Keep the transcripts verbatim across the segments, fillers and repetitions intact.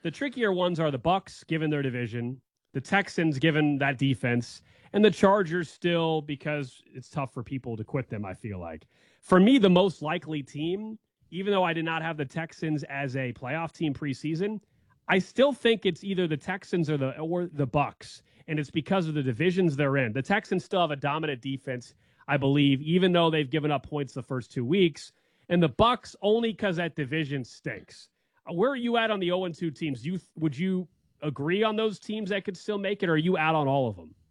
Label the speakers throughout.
Speaker 1: the trickier ones are the Bucks, given their division, the Texans, given that defense, and the Chargers still because it's tough for people to quit them, I feel like. For me, the most likely team, even though I did not have the Texans as a playoff team preseason, I still think it's either the Texans or the or the Bucks, and it's because of the divisions they're in. The Texans still have a dominant defense, I believe, even though they've given up points the first two weeks, and the Bucks only because that division stinks. Where are you at on the oh and two teams? You would you agree on those teams that could still make it, or are you out on all of them?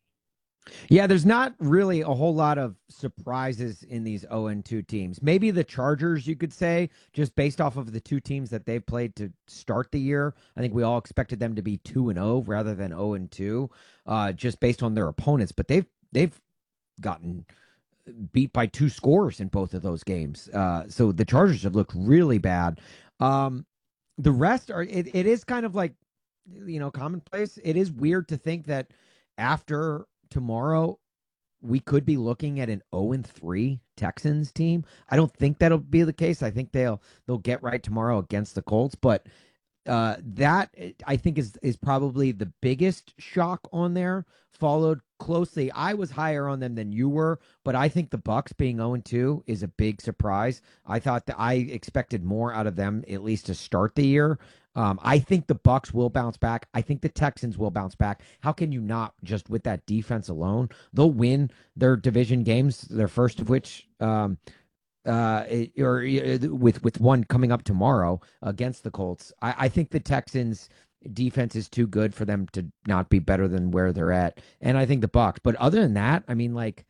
Speaker 2: Yeah, there's not really a whole lot of surprises in these oh and two teams. Maybe the Chargers, you could say, just based off of the two teams that they've played to start the year. I think we all expected them to be two and oh rather than oh and two, uh, just based on their opponents. But they've they've gotten beat by two scores in both of those games. Uh, so the Chargers have looked really bad. Um, the rest are it, it is kind of like, you know, commonplace. It is weird to think that after tomorrow we could be looking at an oh and three Texans team. I don't think that'll be the case. I think they'll they'll get right tomorrow against the Colts, but uh, that I think is is probably the biggest shock on there, followed closely. I was higher on them than you were, but I think the Bucks being oh and two is a big surprise. I thought that I expected more out of them, at least to start the year. Um, I think the Bucks will bounce back. I think the Texans will bounce back. How can you not, just with that defense alone? They'll win their division games, their first of which, um, uh, or with with one coming up tomorrow against the Colts. I, I think the Texans defense is too good for them to not be better than where they're at, and I think the Bucks. But other than that, I mean, like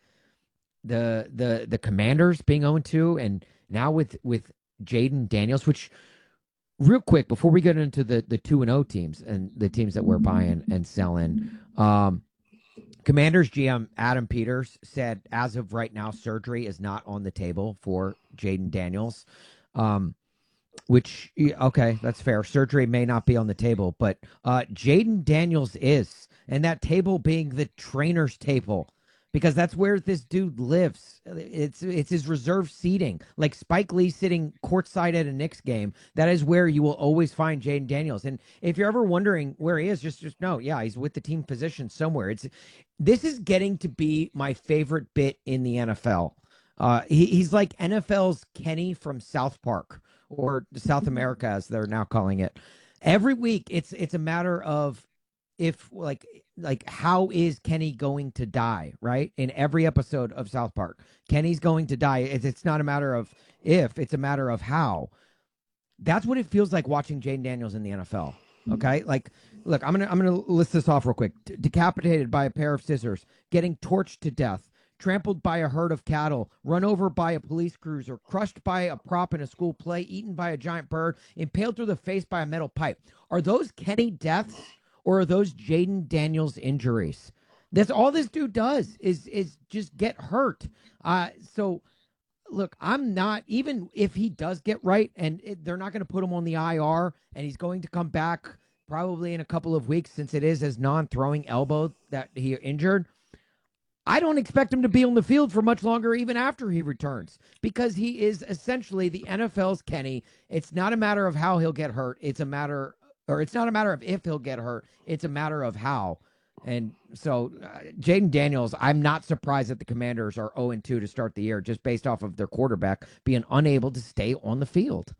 Speaker 2: the the the Commanders being oh and two, and now with with Jaden Daniels, which. Real quick, before we get into the the two and O teams and the teams that we're buying and selling, um, Commanders G M Adam Peters said, as of right now, surgery is not on the table for Jaden Daniels. Um, which okay, that's fair. Surgery may not be on the table, but uh, Jaden Daniels is, and that table being the trainer's table. Because that's where this dude lives. It's it's his reserve seating. Like Spike Lee sitting courtside at a Knicks game. That is where you will always find Jaden Daniels. And if you're ever wondering where he is, just just know, yeah, he's with the team position somewhere. It's this is getting to be my favorite bit in the N F L. Uh, he, he's like N F L's Kenny from South Park, or South America as they're now calling it. Every week, it's it's a matter of if like. Like, how is Kenny going to die, right? In every episode of South Park, Kenny's going to die. It's, it's not a matter of if, it's a matter of how. That's what it feels like watching Jaden Daniels in the N F L. Okay? Like, look, I'm going to I'm gonna list this off real quick. D- decapitated by a pair of scissors, getting torched to death, trampled by a herd of cattle, run over by a police cruiser, crushed by a prop in a school play, eaten by a giant bird, impaled through the face by a metal pipe. Are those Kenny deaths? Or are those Jaden Daniels injuries? That's all this dude does is is just get hurt. Uh, so, look, I'm not, even if he does get right and it, they're not going to put him on the I R and he's going to come back probably in a couple of weeks since it is his non-throwing elbow that he injured. I don't expect him to be on the field for much longer even after he returns because he is essentially the N F L's Kenny. It's not a matter of how he'll get hurt. It's a matter Or it's not a matter of if he'll get hurt. It's a matter of how. And so, uh, Jaden Daniels, I'm not surprised that the Commanders are oh and two to start the year just based off of their quarterback being unable to stay on the field.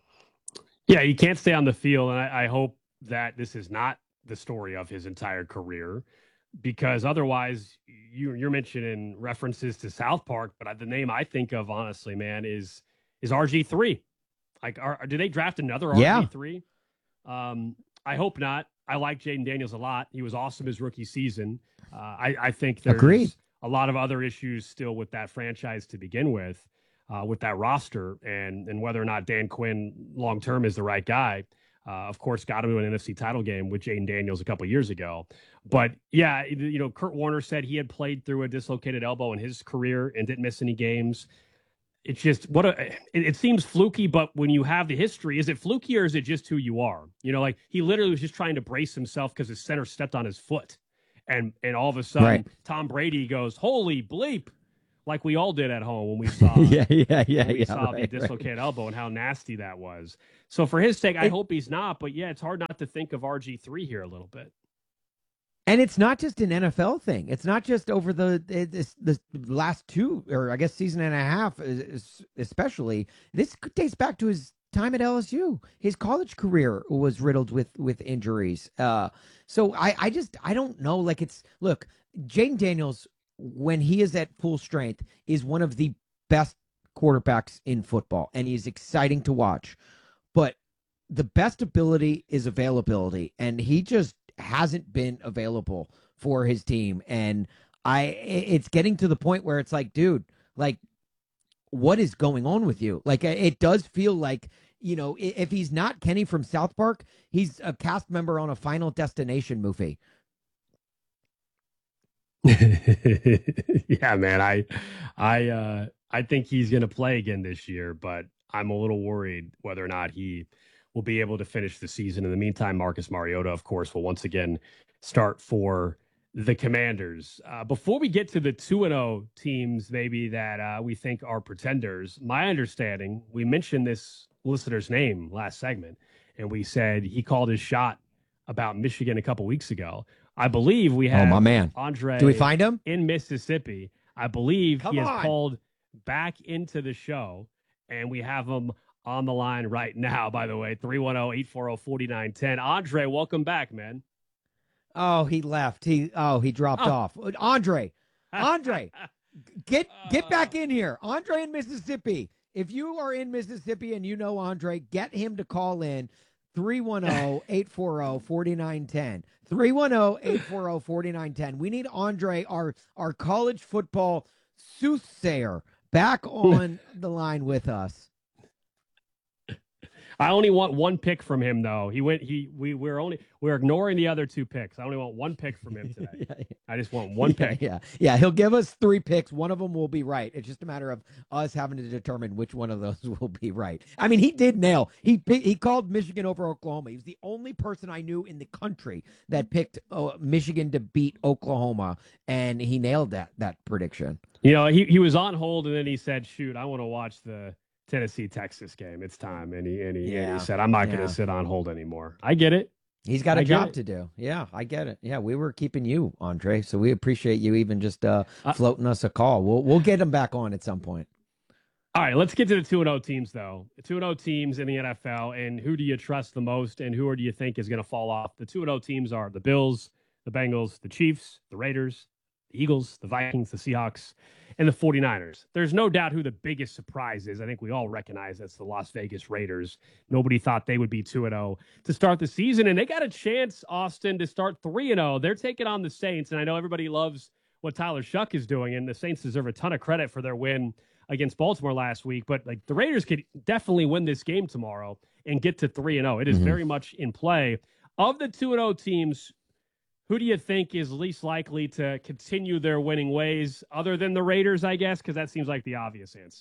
Speaker 1: Yeah, he can't stay on the field. And I, I hope that this is not the story of his entire career, because otherwise you, you're mentioning references to South Park. But the name I think of, honestly, man, is is R G three. Like, are, do they draft another
Speaker 2: yeah.
Speaker 1: R G three? Um, I hope not. I like Jaden Daniels a lot. He was awesome his rookie season. Uh, I, I think there's
Speaker 2: Agreed.
Speaker 1: a lot of other issues still with that franchise to begin with, uh, with that roster, and and whether or not Dan Quinn long term is the right guy. Uh, of course, got him to an N F C title game with Jaden Daniels a couple years ago. But yeah, you know, Kurt Warner said he had played through a dislocated elbow in his career and didn't miss any games. It's just what a, it, it seems fluky, but when you have the history, is it fluky or is it just who you are? You know, like he literally was just trying to brace himself because his center stepped on his foot. And and all of a sudden,
Speaker 2: right.
Speaker 1: Tom Brady goes, holy bleep, like we all did at home when we saw
Speaker 2: yeah, yeah, yeah,
Speaker 1: when we
Speaker 2: yeah,
Speaker 1: saw
Speaker 2: right,
Speaker 1: the
Speaker 2: right.
Speaker 1: dislocated elbow and how nasty that was. So for his sake, I
Speaker 2: It,
Speaker 1: hope he's not. But yeah, it's hard not to think of R G three here a little bit.
Speaker 2: and it's not just an N F L thing. It's not just over the this, the last two, or I guess season and a half, especially. This dates back to his time at L S U. His college career was riddled with with injuries. Uh, so I I just I don't know. Like it's look, Jaden Daniels, when he is at full strength, is one of the best quarterbacks in football, and he's exciting to watch. But the best ability is availability, and he just hasn't been available for his team. And I it's getting to the point where it's like, dude, like what is going on with you? Like it does feel like, you know, if he's not Kenny from South Park, he's a cast member on a Final Destination movie.
Speaker 1: Yeah, man. I I uh I think he's gonna play again this year, but I'm a little worried whether or not he will be able to finish the season. In the meantime, Marcus Mariota, of course, will once again start for the Commanders. Uh, before we get to the two and oh teams, maybe that uh, we think are pretenders, my understanding, we mentioned this listener's name last segment, and we said he called his shot about Michigan a couple weeks ago. I believe we have
Speaker 2: oh, my man.
Speaker 1: Andre
Speaker 2: Do we find him?
Speaker 1: in Mississippi. I believe
Speaker 2: Come
Speaker 1: he has
Speaker 2: on.
Speaker 1: called back into the show, and we have him on the line right now, by the way, three one zero, eight four zero, four nine one zero. Andre, welcome back, man.
Speaker 2: Oh, he left. He oh, he dropped
Speaker 1: oh.
Speaker 2: off. Andre, Andre, get get back in here. Andre in Mississippi. If you are in Mississippi and you know Andre, get him to call in three one zero, eight four zero, four nine one zero. three one zero, eight four zero, four nine one zero. We need Andre, our our college football soothsayer, back on the line with us.
Speaker 1: I only want one pick from him, though. He went. He we we're only we're ignoring the other two picks. I only want one pick from him today. yeah, yeah. I just want one
Speaker 2: yeah,
Speaker 1: pick.
Speaker 2: Yeah, yeah. He'll give us three picks. One of them will be right. It's just a matter of us having to determine which one of those will be right. I mean, he did nail. He he called Michigan over Oklahoma. He was the only person I knew in the country that picked uh, Michigan to beat Oklahoma, and he nailed that that prediction.
Speaker 1: You know, he he was on hold, and then he said, "Shoot, I want to watch the Tennessee Texas game. It's time." And he and he, yeah. and he said, "I'm not going to yeah. sit on hold anymore." I get it.
Speaker 2: He's got a I job to do. Yeah, I get it. Yeah, we were keeping you, Andre, so we appreciate you even just uh, uh, floating us a call. We'll we'll get him back on at some point.
Speaker 1: All right, let's get to the two and oh teams, though. The two and oh teams in the N F L, and who do you trust the most, and who do you think is going to fall off? The two and oh teams are the Bills, the Bengals, the Chiefs, the Raiders, the Eagles, the Vikings, the Seahawks, and the 49ers. There's no doubt who the biggest surprise is. I think we all recognize that's the Las Vegas Raiders. Nobody thought they would be two and oh to start the season, and they got a chance, Austin, to start three and oh. They're taking on the Saints, and I know everybody loves what Tyler Shuck is doing, and the Saints deserve a ton of credit for their win against Baltimore last week, but like the Raiders could definitely win this game tomorrow and get to three and oh. It is mm-hmm. very much in play. Of the two and oh teams, who do you think is least likely to continue their winning ways other than the Raiders, I guess, because that seems like the obvious answer?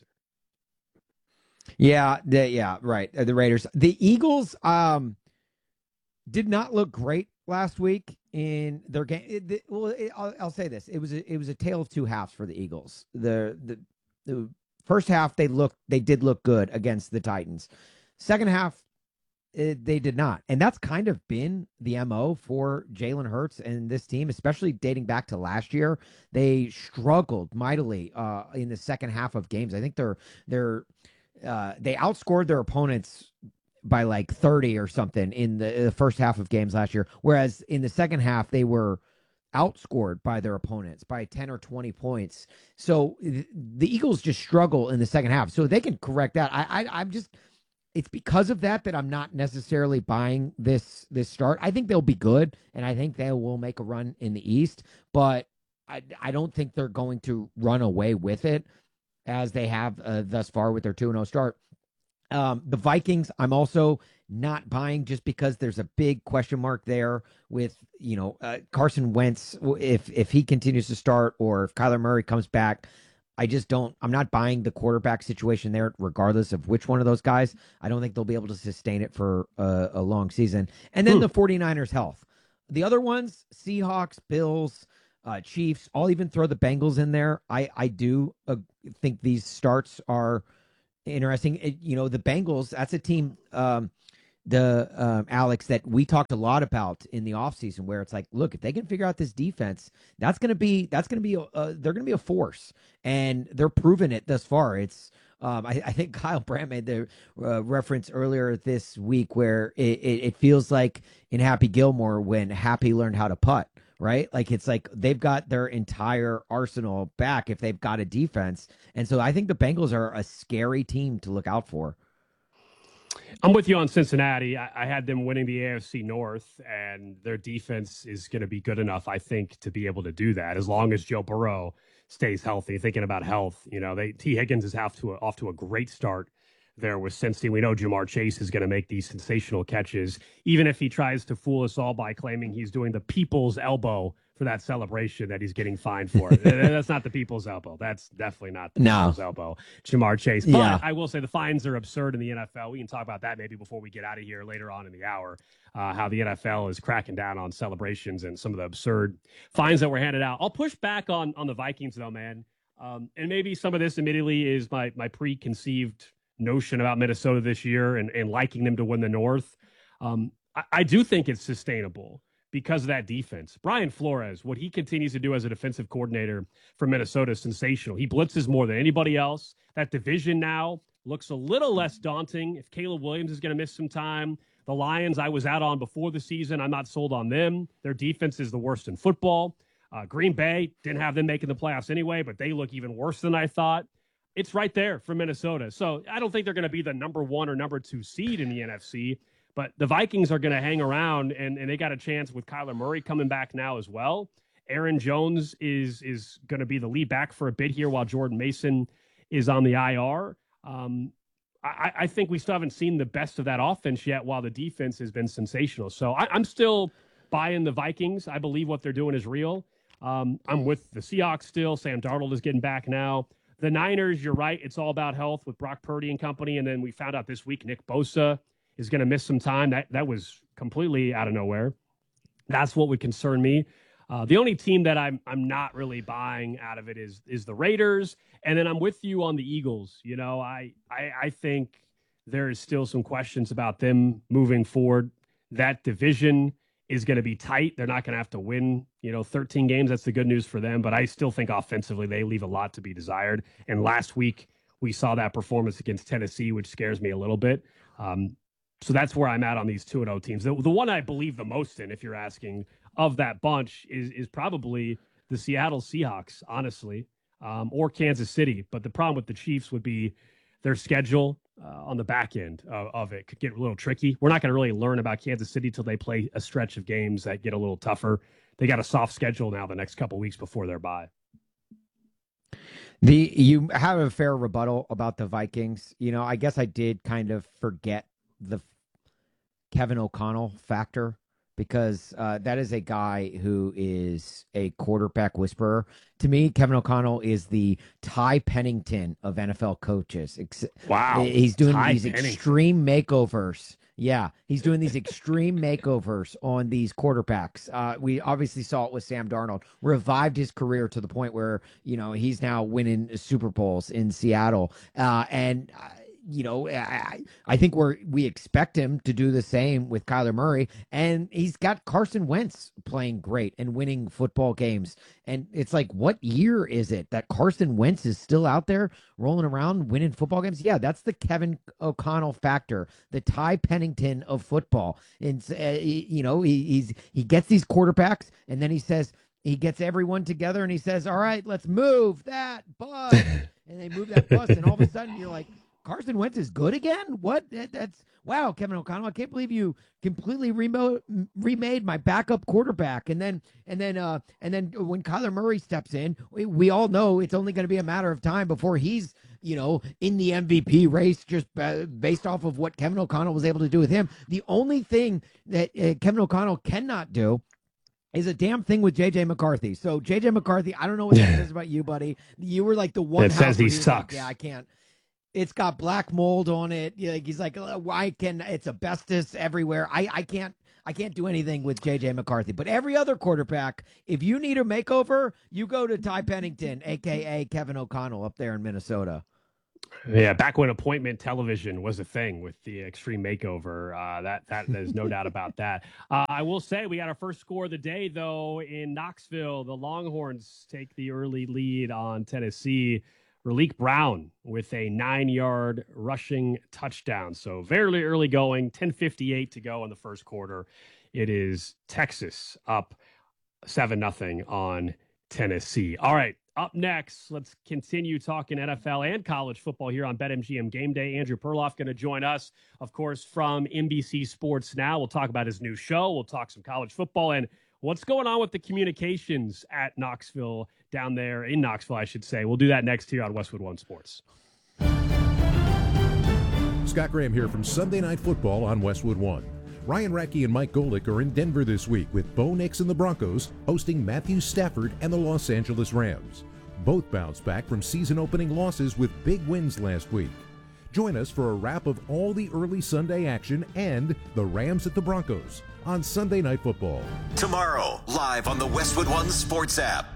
Speaker 2: Yeah, the, yeah, right. The Raiders. The Eagles um, did not look great last week in their game. It, the, well, it, I'll, I'll say this: it was a, it was a tale of two halves for the Eagles. The the the first half they looked they did look good against the Titans. Second half, It, they did not. And that's kind of been the M O for Jalen Hurts and this team, especially dating back to last year. They struggled mightily uh, in the second half of games. I think they're they're uh, they outscored their opponents by like thirty or something in the, the first half of games last year. Whereas in the second half, they were outscored by their opponents by ten or twenty points. So th- the Eagles just struggle in the second half. So they can correct that. I, I I'm just... It's because of that that I'm not necessarily buying this this start. I think they'll be good, and I think they will make a run in the East, but I, I don't think they're going to run away with it as they have uh, thus far with their two and oh start. Um, the Vikings, I'm also not buying just because there's a big question mark there with, you know, uh, Carson Wentz, if if he continues to start or if Kyler Murray comes back. I just don't, I'm not buying the quarterback situation there, regardless of which one of those guys. I don't think they'll be able to sustain it for a, a long season. And then Ooh. the 49ers health. The other ones, Seahawks, Bills, uh, Chiefs. I'll even throw the Bengals in there. I I do uh, think these starts are interesting. It, you know, the Bengals. That's a team. Um, the um, Alex, that we talked a lot about in the offseason, where it's like, look, if they can figure out this defense, that's going to be that's going to be a, uh, they're going to be a force, and they're proving it thus far. It's um, I, I think Kyle Brandt made the uh, reference earlier this week where it, it, it feels like in Happy Gilmore when Happy learned how to putt. Right? Like it's like they've got their entire arsenal back if they've got a defense. And so I think the Bengals are a scary team to look out for.
Speaker 1: I'm with you on Cincinnati. I, I had them winning the A F C North, and their defense is going to be good enough, I think, to be able to do that as long as Joe Burrow stays healthy. Thinking about health, you know, they T. Higgins is off to a, off to a great start there with Cincy. We know Jamar Chase is going to make these sensational catches, even if he tries to fool us all by claiming he's doing the people's elbow for that celebration that he's getting fined for. That's not the people's elbow. That's definitely not the
Speaker 2: no.
Speaker 1: people's elbow. Jamar Chase. But
Speaker 2: yeah.
Speaker 1: I will say the fines are absurd in the N F L. We can talk about that maybe before we get out of here later on in the hour, uh, how the N F L is cracking down on celebrations and some of the absurd fines that were handed out. I'll push back on on the Vikings, though, man. Um, and maybe some of this admittedly is my my preconceived notion about Minnesota this year and, and liking them to win the North. Um, I, I do think it's sustainable because of that defense. Brian Flores, what he continues to do as a defensive coordinator for Minnesota is sensational. He blitzes more than anybody else. That division now looks a little less daunting. If Caleb Williams is going to miss some time, the Lions I was out on before the season, I'm not sold on them. Their defense is the worst in football. Uh, Green Bay, didn't have them making the playoffs anyway, but they look even worse than I thought. It's right there for Minnesota. So I don't think they're going to be the number one or number two seed in the N F C, but the Vikings are going to hang around, and, and they got a chance with Kyler Murray coming back now as well. Aaron Jones is is going to be the lead back for a bit here while Jordan Mason is on the I R. Um, I, I think we still haven't seen the best of that offense yet while the defense has been sensational. So I, I'm still buying the Vikings. I believe what they're doing is real. Um, I'm with the Seahawks still. Sam Darnold is getting back now. The Niners, you're right. It's all about health with Brock Purdy and company. And then we found out this week Nick Bosa is going to miss some time. That that was completely out of nowhere. That's what would concern me. Uh, the only team that I'm I'm not really buying out of it is is the Raiders. And then I'm with you on the Eagles. You know, I I, I think there is still some questions about them moving forward. That division is going to be tight. They're not going to have to win, you know, thirteen games. That's the good news for them. But I still think offensively they leave a lot to be desired. And last week we saw that performance against Tennessee, which scares me a little bit. Um, so that's where I'm at on these two and oh teams. The, the one I believe the most in, if you're asking, of that bunch is is probably the Seattle Seahawks, honestly, um, or Kansas City. But the problem with the Chiefs would be their schedule. Uh, on the back end of, of it could get a little tricky. We're not going to really learn about Kansas City till they play a stretch of games that get a little tougher. They got a soft schedule now the next couple weeks before their bye.
Speaker 2: The you have a fair rebuttal about the Vikings. You know, I guess I did kind of forget the Kevin O'Connell factor because uh, that is a guy who is a quarterback whisperer. To me, Kevin O'Connell is the Ty Pennington of N F L coaches.
Speaker 1: Wow.
Speaker 2: He's doing
Speaker 1: Ty
Speaker 2: these
Speaker 1: Pennington.
Speaker 2: extreme makeovers. Yeah, he's doing these extreme makeovers on these quarterbacks. Uh, we obviously saw it with Sam Darnold. Revived his career to the point where, you know, he's now winning Super Bowls in Seattle. Uh, and, uh, you know, I, I think we're, we expect him to do the same with Kyler Murray. And he's got Carson Wentz playing great and winning football games. And it's like, what year is it that Carson Wentz is still out there rolling around winning football games? Yeah, that's the Kevin O'Connell factor, the Ty Pennington of football. And, uh, you know, he, he's he gets these quarterbacks and then he says, he gets everyone together and he says, all right, let's move that bus. And they move that bus. And all of a sudden you're like, Carson Wentz is good again? What? That, that's wow, Kevin O'Connell. I can't believe you completely remo- remade my backup quarterback. And then and then uh and then when Kyler Murray steps in, we, we all know it's only going to be a matter of time before he's, you know, in the M V P race just based off of what Kevin O'Connell was able to do with him. The only thing that uh, Kevin O'Connell cannot do is a damn thing with J J McCarthy. So J J McCarthy, I don't know what that says about you, buddy. You were like the one.
Speaker 1: It says he sucks.
Speaker 2: Like, yeah, I can't. It's got black mold on it. Like he's like, I can. It's asbestos everywhere. I, I can't. I can't do anything with J J McCarthy. But every other quarterback, if you need a makeover, you go to Ty Pennington, a k a. Kevin O'Connell up there in Minnesota.
Speaker 1: Yeah, back when appointment television was a thing with the Extreme Makeover, uh, that that there's no doubt about that. Uh, I will say we got our first score of the day, though, in Knoxville. The Longhorns take the early lead on Tennessee. Raleek Brown with a nine-yard rushing touchdown. So very early going, ten fifty-eight to go in the first quarter. It is Texas up seven nothing on Tennessee. All right. Up next, let's continue talking N F L and college football here on BetMGM Game Day. Andrew Perloff going to join us, of course, from N B C Sports Now. We'll talk about his new show. We'll talk some college football and what's going on with the communications at Knoxville, down there in Knoxville, I should say. We'll do that next here on Westwood One Sports.
Speaker 3: Scott Graham here from Sunday Night Football on Westwood One. Ryan Rackey and Mike Golick are in Denver this week with Bo Nix and the Broncos hosting Matthew Stafford and the Los Angeles Rams. Both bounced back from season-opening losses with big wins last week. Join us for a wrap of all the early Sunday action and the Rams at the Broncos on Sunday Night Football.
Speaker 4: Tomorrow, live on the Westwood One Sports app.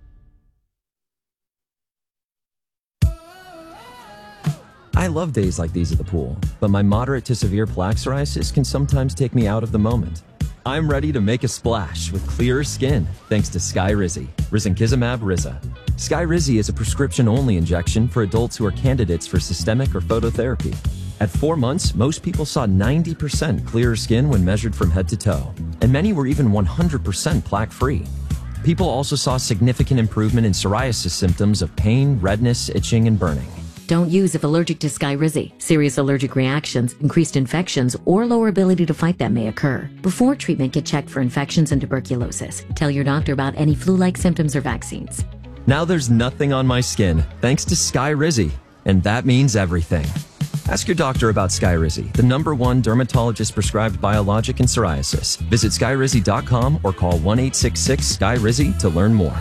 Speaker 5: I love days like these at the pool, but my moderate to severe plaque psoriasis can sometimes take me out of the moment. I'm ready to make a splash with clearer skin thanks to Skyrizi, Risankizumab Riza. Skyrizi is a prescription-only injection for adults who are candidates for systemic or phototherapy. At four months, most people saw ninety percent clearer skin when measured from head to toe, and many were even one hundred percent plaque-free. People also saw significant improvement in psoriasis symptoms of pain, redness, itching, and burning.
Speaker 6: Don't use if allergic to Skyrizi. Serious allergic reactions, increased infections, or lower ability to fight them may occur. Before treatment, get checked for infections and tuberculosis. Tell your doctor about any flu-like symptoms or vaccines.
Speaker 5: Now there's nothing on my skin thanks to Skyrizi, and that means everything. Ask your doctor about Skyrizi, the number one dermatologist-prescribed biologic in psoriasis. Visit skyrizi dot com or call one eight six six S K Y R I Z I to learn more.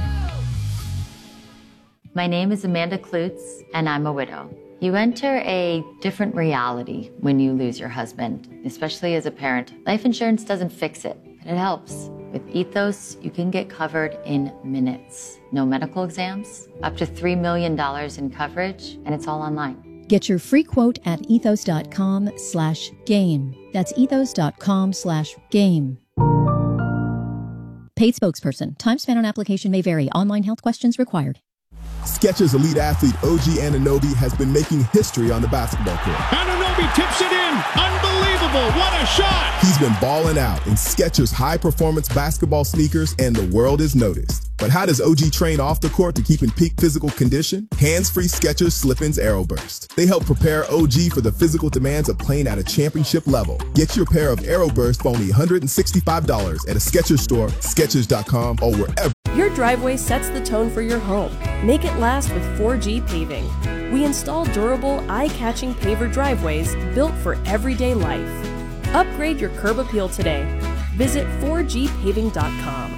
Speaker 7: My name is Amanda Klutz, and I'm a widow. You enter a different reality when you lose your husband, especially as a parent. Life insurance doesn't fix it, but it helps. With Ethos, you can get covered in minutes. No medical exams, up to three million dollars in coverage, and it's all online.
Speaker 8: Get your free quote at ethos.com slash game. That's ethos.com slash game. Paid spokesperson. Time spent on application may vary. Online health questions required.
Speaker 9: Skechers elite athlete O G Anunoby has been making history on the basketball court.
Speaker 10: Anunoby tips it in. Unbelievable. What a shot.
Speaker 9: He's been balling out in Skechers high-performance basketball sneakers, and the world is noticed. But how does O G train off the court to keep in peak physical condition? Hands-free Skechers Slip-ins Aeroburst. They help prepare O G for the physical demands of playing at a championship level. Get your pair of Aeroburst for only one hundred sixty-five dollars at a Skechers store, skechers dot com, or wherever.
Speaker 11: Your driveway sets the tone for your home. Make it last with four G Paving. We install durable, eye-catching paver driveways built for everyday life. Upgrade your curb appeal today. Visit four G paving dot com.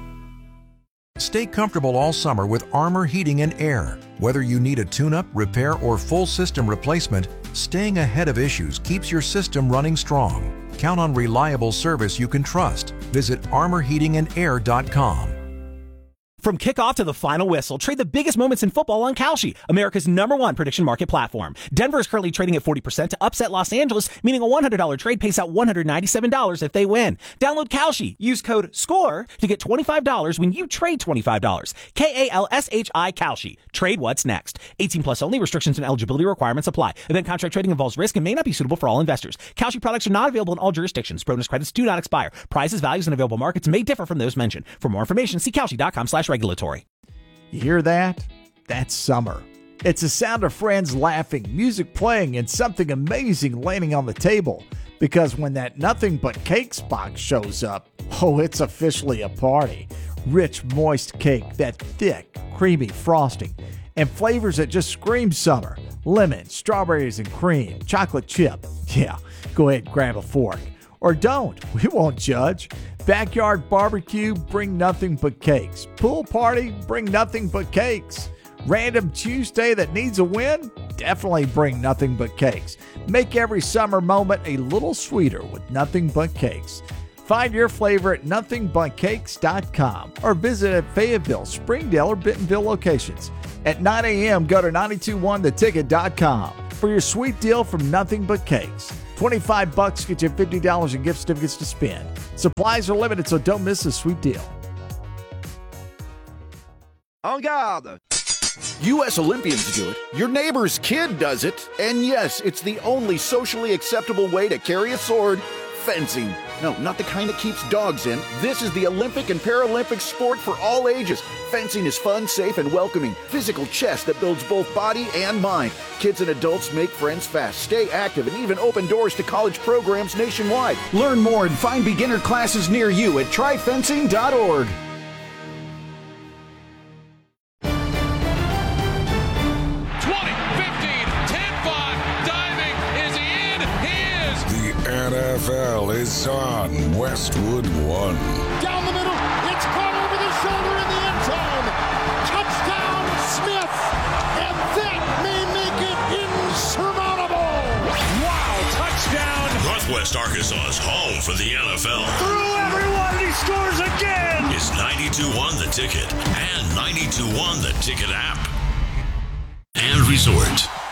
Speaker 12: Stay comfortable all summer with Armor Heating and Air. Whether you need a tune-up, repair, or full system replacement, staying ahead of issues keeps your system running strong. Count on reliable service you can trust. Visit armor heating and air dot com.
Speaker 13: From kickoff to the final whistle, trade the biggest moments in football on Kalshi, America's number one prediction market platform. Denver is currently trading at forty percent to upset Los Angeles, meaning a one hundred dollars trade pays out one hundred ninety-seven dollars if they win. Download Kalshi. Use code SCORE to get twenty-five dollars when you trade twenty-five dollars. K A L S H I Kalshi. Trade what's next. eighteen plus only. Restrictions and eligibility requirements apply. Event contract trading involves risk and may not be suitable for all investors. Kalshi products are not available in all jurisdictions. Bonus credits do not expire. Prices, values, and available markets may differ from those mentioned. For more information, see Kalshi dot com slash regulatory.
Speaker 14: You hear that? That's summer. It's the sound of friends laughing, music playing, and something amazing landing on the table. Because when that Nothing But Cakes box shows up, oh, it's officially a party. Rich, moist cake, that thick, creamy frosting, and flavors that just scream summer. Lemon, strawberries and cream, chocolate chip. Yeah, go ahead and grab a fork. Or don't, we won't judge. Backyard barbecue, bring nothing but cakes. Pool party, bring nothing but cakes. Random Tuesday that needs a win? Definitely bring nothing but cakes. Make every summer moment a little sweeter with nothing but cakes. Find your flavor at nothing but cakes dot com or visit at Fayetteville, Springdale, or Bentonville locations. At nine a.m., go to nine two one the ticket dot com for your sweet deal from Nothing But Cakes. twenty-five bucks get you fifty dollars in gift certificates to spend. Supplies are limited, so don't miss this sweet deal.
Speaker 15: En garde! U S Olympians do it, your neighbor's kid does it, and yes, it's the only socially acceptable way to carry a sword: fencing. No, not the kind that keeps dogs in. This is the Olympic and Paralympic sport for all ages. Fencing is fun, safe, and welcoming. Physical chess that builds both body and mind. Kids and adults make friends fast, stay active, and even open doors to college programs nationwide. Learn more and find beginner classes near you at try fencing dot org.
Speaker 16: N F L is on Westwood One.
Speaker 10: Down the middle, it's caught over the shoulder in the end zone. Touchdown, Smith, and that may make it insurmountable.
Speaker 17: Wow, touchdown.
Speaker 18: Northwest Arkansas's home for the N F L.
Speaker 17: Through everyone, he scores again.
Speaker 18: Is ninety-two one The Ticket and ninety-two one The Ticket app and Resort.